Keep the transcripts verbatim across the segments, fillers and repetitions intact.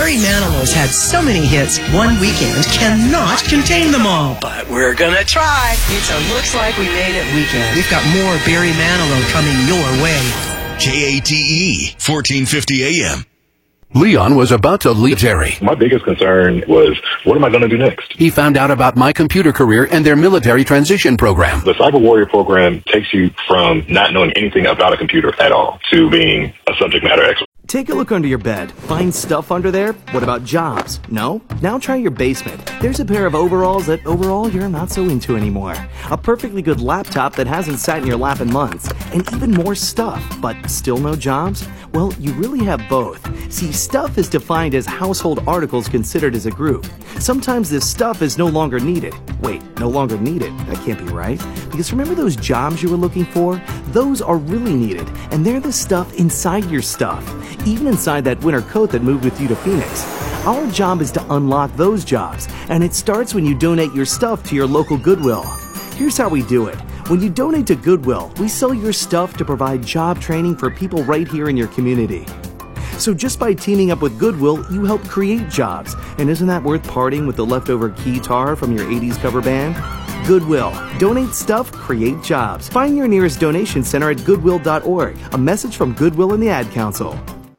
Barry Manilow's had so many hits, one weekend cannot contain them all. But we're gonna try. It's a Looks Like We Made It weekend. We've got more Barry Manilow coming your way. K A T E, fourteen fifty A M. Leon was about to leave Jerry. My biggest concern was, what am I going to do next? He found out about My Computer Career and their military transition program. The Cyber Warrior program takes you from not knowing anything about a computer at all to being a subject matter expert. Take a look under your bed. Find stuff under there? What about jobs? No? Now try your basement. There's a pair of overalls that overall you're not so into anymore. A perfectly good laptop that hasn't sat in your lap in months. And even more stuff, but still no jobs? Well, you really have both. See, stuff is defined as household articles considered as a group. Sometimes this stuff is no longer needed. Wait, no longer needed? That can't be right. Because remember those jobs you were looking for? Those are really needed, and they're the stuff inside your stuff. Even inside that winter coat that moved with you to Phoenix. Our job is to unlock those jobs, and it starts when you donate your stuff to your local Goodwill. Here's how we do it. When you donate to Goodwill, we sell your stuff to provide job training for people right here in your community. So just by teaming up with Goodwill, you help create jobs. And isn't that worth parting with the leftover keytar from your eighties cover band? Goodwill. Donate stuff, create jobs. Find your nearest donation center at goodwill dot org. A message from Goodwill and the Ad Council.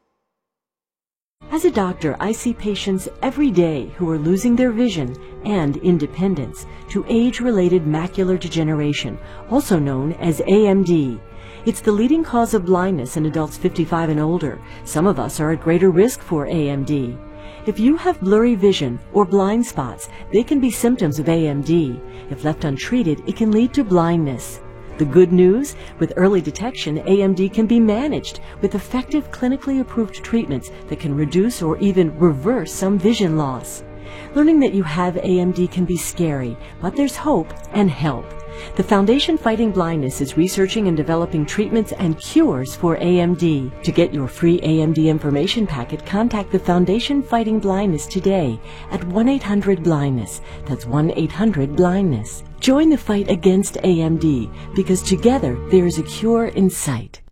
As a doctor, I see patients every day who are losing their vision and independence to age-related macular degeneration, also known as A M D. It's the leading cause of blindness in adults fifty-five and older. Some of us are at greater risk for A M D. If you have blurry vision or blind spots, they can be symptoms of A M D. If left untreated, it can lead to blindness. The good news? With early detection, A M D can be managed with effective clinically approved treatments that can reduce or even reverse some vision loss. Learning that you have A M D can be scary, but there's hope and help. The Foundation Fighting Blindness is researching and developing treatments and cures for A M D. To get your free A M D information packet, contact the Foundation Fighting Blindness today at one eight hundred blindness. That's one eight hundred blindness. Join the fight against A M D because together there is a cure in sight.